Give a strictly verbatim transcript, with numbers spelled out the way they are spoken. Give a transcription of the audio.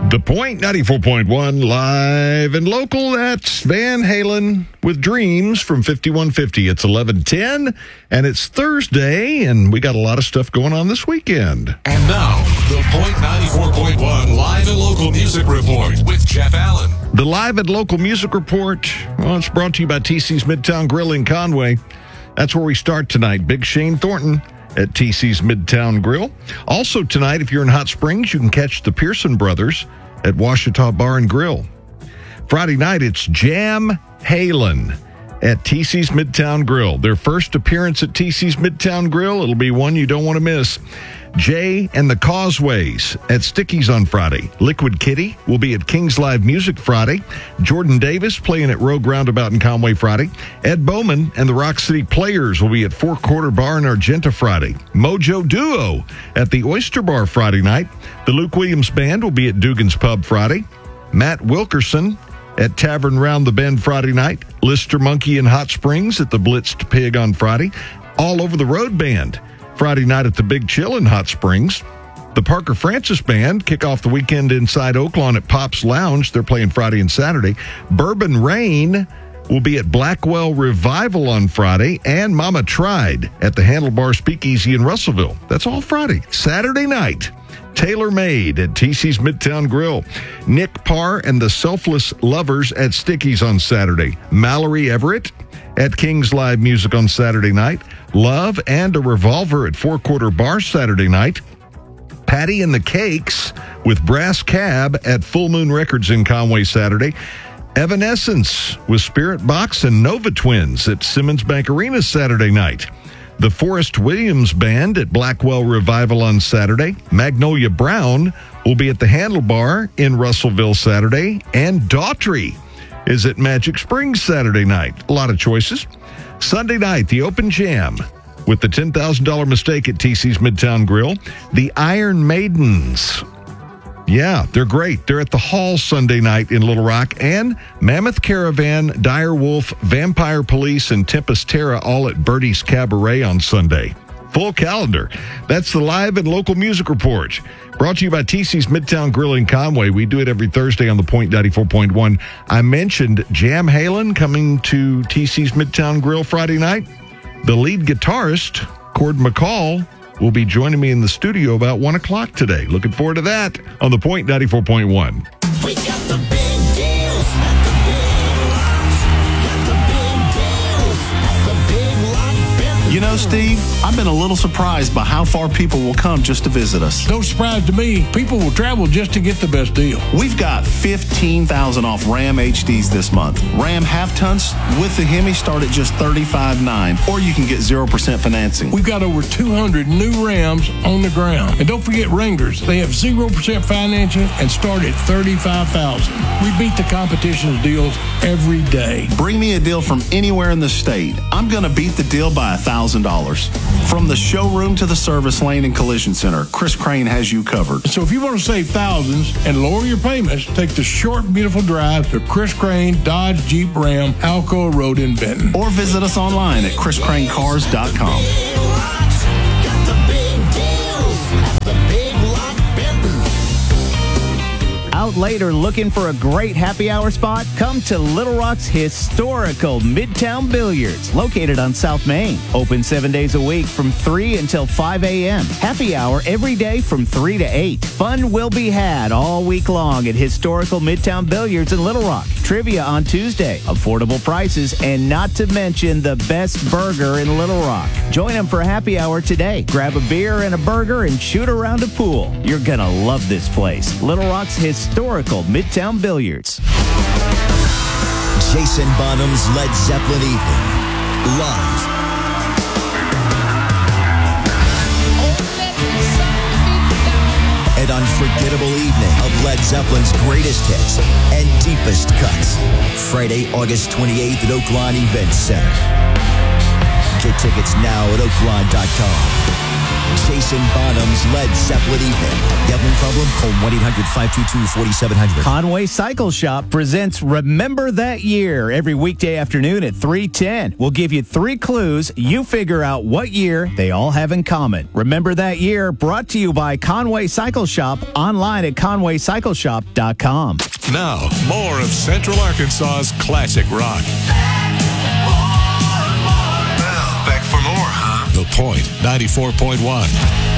The Point, ninety-four point one, live and local. That's Van Halen with Dreams from fifty-one fifty. It's eleven ten, and it's Thursday, and we got a lot of stuff going on this weekend. And now, The Point ninety-four point one Live and Local Music Report with Jeff Allen. The Live and Local Music Report, well, it's brought to you by T C's Midtown Grill in Conway. That's where we start tonight. Big Shane Thornton at T C's Midtown Grill. Also tonight, if you're in Hot Springs, you can catch the Pearson Brothers at Washita Bar and Grill. Friday night, it's Jam Halen at T C's Midtown Grill. Their first appearance at T C's Midtown Grill. It'll be one you don't want to miss. Jay and the Causeways at Sticky's on Friday. Liquid Kitty will be at King's Live Music Friday. Jordan Davis playing at Rogue Roundabout in Conway Friday. Ed Bowman and the Rock City Players will be at Four Quarter Bar in Argenta Friday. Mojo Duo at the Oyster Bar Friday night. The Luke Williams Band will be at Dugan's Pub Friday. Matt Wilkerson at Tavern Round the Bend Friday night. Lister Monkey in Hot Springs at the Blitzed Pig on Friday. All Over the Road Band Friday night at the Big Chill in Hot Springs. The Parker Francis Band kick off the weekend inside Oaklawn at Pop's Lounge. They're playing Friday and Saturday. Bourbon Rain will be at Blackwell Revival on Friday. And Mama Tried at the Handlebar Speakeasy in Russellville. That's all Friday. Saturday night, Tailor Made at T C's Midtown Grill. Nick Parr and the Selfless Lovers at Sticky's on Saturday. Mallory Everett at King's Live Music on Saturday night. Love and a Revolver at Four Quarter Bar Saturday night. Patty and the Cakes with Brass Cab at Full Moon Records in Conway Saturday. Evanescence with Spirit Box and Nova Twins at Simmons Bank Arena Saturday night. The Forrest Williams Band at Blackwell Revival on Saturday. Magnolia Brown will be at the Handlebar in Russellville Saturday. And Daughtry is at Magic Springs Saturday night. A lot of choices. Sunday night, the Open Jam with the ten thousand dollars Mistake at T C's Midtown Grill. The Iron Maidens. Yeah, they're great. They're at the Hall Sunday night in Little Rock. And Mammoth Caravan, Dire Wolf, Vampire Police, and Tempest Terra all at Birdie's Cabaret on Sunday. Full calendar. That's the Live and Local Music Report. Brought to you by T C's Midtown Grill in Conway. We do it every Thursday on the Point ninety-four point one. I mentioned Jam Halen coming to T C's Midtown Grill Friday night. The lead guitarist, Cord McCall, will be joining me in the studio about one o'clock today. Looking forward to that on the Point ninety-four point one. We got the big deals at the Big Lots. Got the big deals at the Big Lot Benton. You know, Steve, I've been a little surprised by how far people will come just to visit us. No surprise to me. People will travel just to get the best deal. We've got fifteen thousand off Ram H Ds this month. Ram half-tons with the Hemi start at just thirty-five nine, or you can get zero percent financing. We've got over two hundred new Rams on the ground. And don't forget Wranglers. They have zero percent financing and start at thirty-five thousand dollars. We beat the competition's deals every day. Bring me a deal from anywhere in the state. I'm going to beat the deal by one thousand dollars. From the showroom to the service lane and collision center, Chris Crane has you covered. So if you want to save thousands and lower your payments, take the short, beautiful drive to Chris Crane Dodge Jeep Ram Alcoa Road in Benton. Or visit us online at chris crane cars dot com. Big Lots. Got the big deals at the Big Lot Benton. Out later looking for a great happy hour spot? Come to Little Rock's historical Midtown Billiards, located on South Main. Open seven days a week from three until five a.m. Happy hour every day from three to eight. Fun will be had all week long at historical Midtown Billiards in Little Rock. Trivia on Tuesday, affordable prices, and not to mention the best burger in Little Rock. Join them for happy hour today. Grab a beer and a burger and shoot around a pool. You're gonna love this place. Little Rock's historical Midtown Billiards. Jason Bonham's Led Zeppelin Evening. Live. An unforgettable evening of Led Zeppelin's greatest hits and deepest cuts. Friday, August twenty-eighth at Oaklawn Event Center. Get tickets now at oaklawn dot com. Jason Bonham's Led Zeppelin Evening. Gambling problem? Call one eight hundred five two two four seven zero zero. Conway Cycle Shop presents Remember That Year every weekday afternoon at three ten. We'll give you three clues. You figure out what year they all have in common. Remember That Year, brought to you by Conway Cycle Shop, online at conway cycle shop dot com. Now, more of Central Arkansas's classic rock. Well, back for more, huh? The Point ninety-four point one.